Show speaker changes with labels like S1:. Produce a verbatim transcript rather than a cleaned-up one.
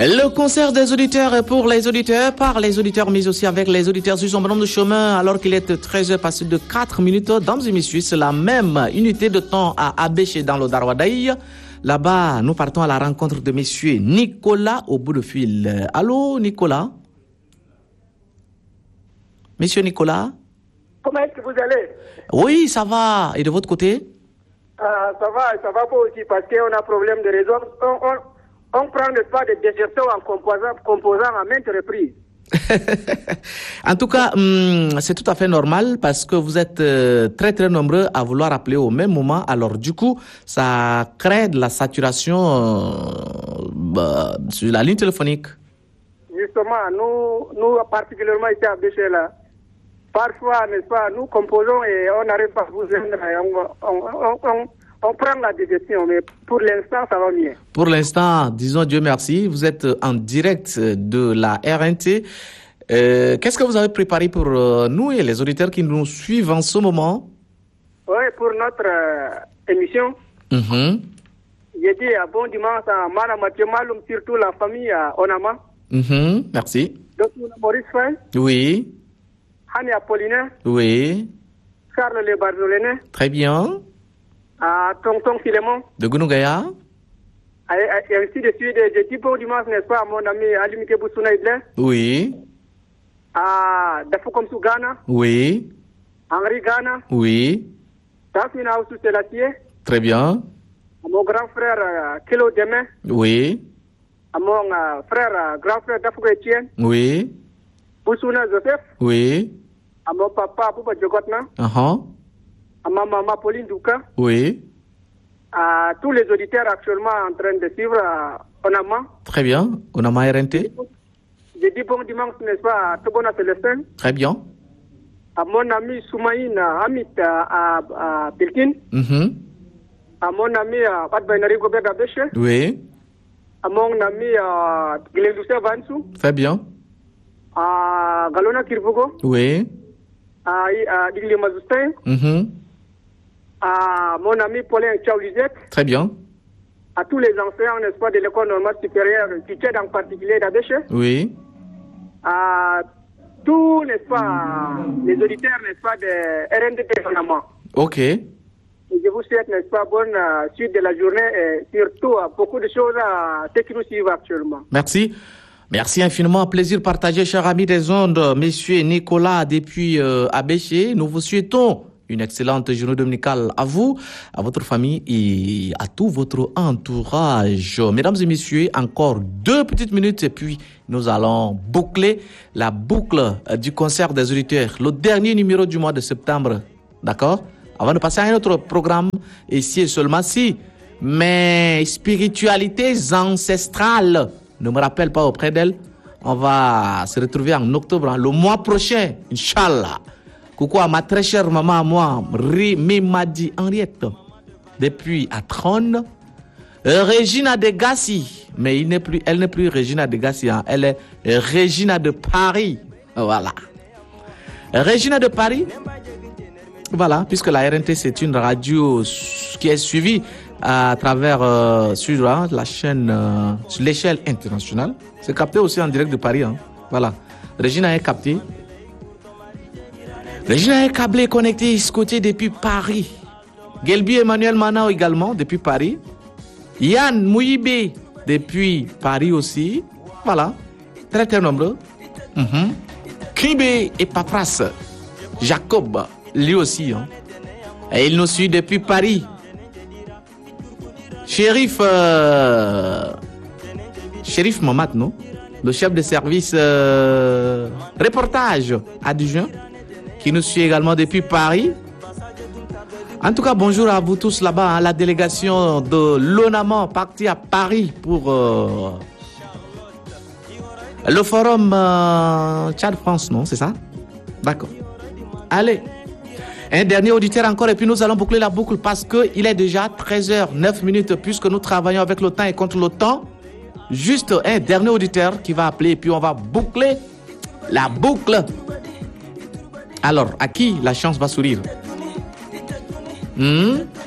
S1: Le concert des auditeurs est pour les auditeurs, par les auditeurs, mais aussi avec les auditeurs sur son bonhomme de chemin, alors qu'il est treize heures passées de quatre minutes. Dames et messieurs, c'est la même unité de temps à Abéché dans le Darwadaï. Là-bas, nous partons à la rencontre de monsieur Nicolas au bout de fil. Allô, Nicolas? Monsieur Nicolas?
S2: Comment est-ce que vous allez?
S1: Oui, ça va. Et de votre côté?
S2: Ah, ça va, ça va pas aussi parce qu'on a problème de réseau. On, on, on prend le pas de désertion en composant, composant à maintes reprises.
S1: En tout cas, hum, c'est tout à fait normal parce que vous êtes euh, très très nombreux à vouloir appeler au même moment. Alors du coup, ça crée de la saturation euh, bah, sur la ligne téléphonique.
S2: Justement, nous, nous particulièrement ici à Béché là, parfois, n'est-ce pas, nous composons et on n'arrive pas à vous joindre. On, on, on, on, on prend la décision, mais pour l'instant, ça va mieux.
S1: Pour l'instant, disons Dieu merci, vous êtes en direct de la R N T. Euh, qu'est-ce que vous avez préparé pour euh, nous et les auditeurs qui nous suivent en ce moment?
S2: Oui, pour notre euh, émission.
S1: Mm-hmm.
S2: J'ai dit euh, bon dimanche à Mana Mathieu Maloum, surtout la famille à Onama.
S1: Mm-hmm. Merci.
S2: Docteur Maurice Faye.
S1: Oui.
S2: Hani Apollinaire.
S1: Oui.
S2: Charles Le Barzoléné.
S1: Très bien.
S2: À Tonton Philémon.
S1: De Gounougaya.
S2: Et ainsi de suite. Je dis bon dimanche, n'est-ce pas, à mon ami Alimike Boussouna Idler.
S1: Oui.
S2: À Dafoukomsou Ghana.
S1: Oui.
S2: Henri Ghana.
S1: Oui.
S2: Tafina Oussou Selassié.
S1: Très bien.
S2: À mon grand frère euh, Kilo Deme.
S1: Oui.
S2: À mon euh, frère, euh, grand frère Dafouko Etienne.
S1: Oui.
S2: Boussouna Joseph.
S1: Oui.
S2: À mon papa Poupa Djogotna.
S1: Uh-huh.
S2: À ma maman Pauline Douka.
S1: Oui.
S2: À tous les auditeurs actuellement en train de suivre euh, Onama.
S1: Très bien. Onama R N T.
S2: Je dis bon dimanche, n'est-ce pas, à Tobona Célestin.
S1: Très bien.
S2: À mon ami Soumaïn Hamid à, à, à Pilkin.
S1: Mm-hmm.
S2: À mon ami Adbainari Gobert Abéché.
S1: Oui.
S2: À mon ami Glédoussa Vansou.
S1: Très bien.
S2: À Galona Kirbugo.
S1: Oui.
S2: À, à Digli Mazoustin.
S1: Mm-hmm.
S2: À mon ami Paulin Tchaoulizek.
S1: Très bien.
S2: À tous les enseignants, n'est-ce pas, de l'école normale supérieure, du Tchad en particulier d'Abéché.
S1: Oui.
S2: À tous, n'est-ce pas, les auditeurs, n'est-ce pas, de R N D T Onama.
S1: Ok.
S2: Et je vous souhaite, n'est-ce pas, bonne euh, suite de la journée et surtout euh, beaucoup de choses à ceux qui nous suivent actuellement.
S1: Merci. Merci infiniment. Plaisir partagé, cher ami des ondes, monsieur Nicolas depuis euh, Abéché. Nous vous souhaitons une excellente journée dominicale à vous, à votre famille et à tout votre entourage. Mesdames et messieurs, encore deux petites minutes et puis nous allons boucler la boucle du concert des auditeurs, le dernier numéro du mois de septembre. D'accord? Avant de passer à un autre programme, ici et seulement si mes spiritualités ancestrales ne me rappellent pas auprès d'elles, on va se retrouver en octobre, le mois prochain, Inch'Allah. Coucou à ma très chère maman, à moi, Mimadi Henriette, depuis à Trône. Euh, Regina de Gassi, mais il n'est plus, elle n'est plus Regina de Gassi, hein, elle est Regina de Paris. Voilà. Regina de Paris, voilà, puisque la R N T c'est une radio qui est suivie à travers euh, sur hein, la chaîne, euh, sur l'échelle internationale. C'est capté aussi en direct de Paris. Hein. Voilà. Regina est captée. Regina est câblée, connectée, scotée depuis Paris. Gelbi Emmanuel Manao également depuis Paris. Yann Mouibé depuis Paris aussi. Voilà. Très très nombreux. Mm-hmm. Kibé et Papras. Jacob, lui aussi. Hein. Et il nous suit depuis Paris. Shérif, euh, Shérif Mamad, non? Le chef de service euh, reportage adjoint, qui nous suit également depuis Paris. En tout cas, bonjour à vous tous là-bas, hein, la délégation de l'ONAMA partie à Paris pour euh, le forum euh, Tchad-France, non? C'est ça? D'accord. Allez. Un dernier auditeur encore et puis nous allons boucler la boucle parce qu'il est déjà treize heures neuf minutes puisque nous travaillons avec le temps et contre le temps. Juste un dernier auditeur qui va appeler et puis on va boucler la boucle. Alors, à qui la chance va sourire? Hmm?